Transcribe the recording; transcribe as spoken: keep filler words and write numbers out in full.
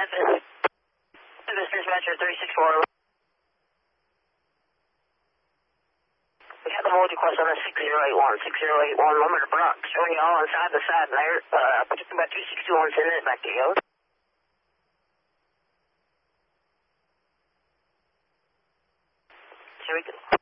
Memphis. Memphis dispatcher three six four. We got the multi-quest on the six zero eight one, six zero eight one, Lumber to Brock, showing you all on side to side there. Uh, just about two six two one, sending it back to you. So we can...